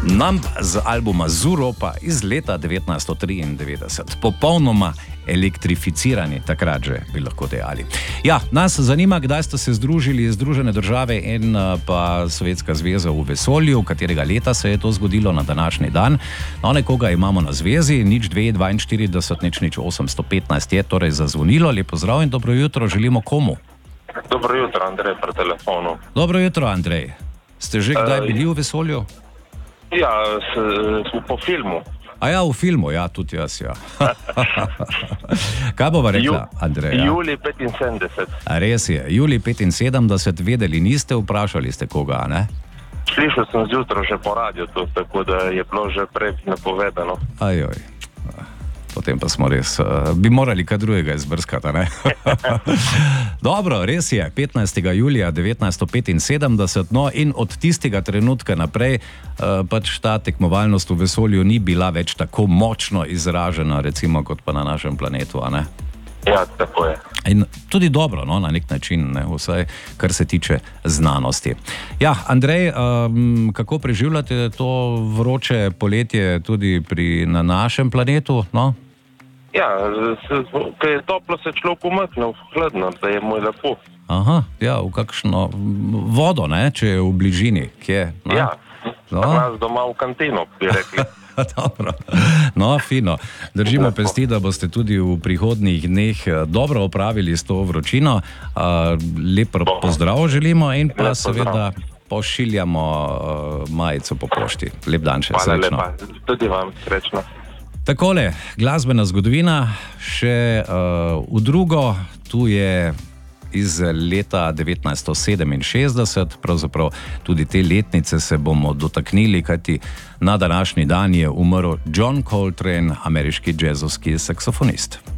Numb z albuma Zuropa iz leta 1993. Popolnoma elektrificirani, takrat že bi lahko dejali. Ja, nas zanima, kdaj ste se združili Združene države in pa Sovjetska zveza v vesolju, katerega leta se je to zgodilo na današnji dan. No, nekoga imamo na zvezi, 0242 815 je torej zazvonilo. Lep pozdrav in dobro jutro želimo komu? Dobro jutro, Andrej, pri telefonu. Dobro jutro, Andrej. Ste že kdaj bili v vesolju? Ja, po filmu. A ja, v filmu, ja, tudi jaz, ja. Kaj bova rekla, Andrej? Julij 75. A res je, julij 75, vedeli niste, vprašali ste koga, ne? Slišal sem zjutraj že po radiju to, tako da je bilo že prej napovedano. Ajoj, potem pa smo res, bi morali kaj drugega izbrskati, ne? Dobro, res je, 15. julija 1975, no in od tistega trenutka naprej pač ta tekmovalnost v vesolju ni bila več tako močno izražena, recimo kot pa na našem planetu, a ne? Ja, tako je. In tudi dobro, no, na nek način, ne, vsaj kar se tiče znanosti. Ja, Andrej, kako preživljate to vroče poletje tudi na našem planetu, no? Ja, ko je toplo, se človek umakne v hladno, da je moj lepo. Aha, ja, v kakšno vodo, ne, če je v bližini, kje? No? Ja, nas doma v kantinu, bi rekli. Dobro, no, fino. Držimo pesti, da boste tudi v prihodnjih dneh dobro opravili s to vročino. Lep pozdrav želimo in pa seveda pošiljamo majico po pošti. Lep dan še, srečno. Hvala lepa, tudi vam, srečno. Takole, glasbena zgodovina, še v drugo, tu je iz leta 1967, pravzaprav tudi te letnice se bomo dotaknili, kajti na današnji dan je umrl John Coltrane, ameriški džezovski saksofonist.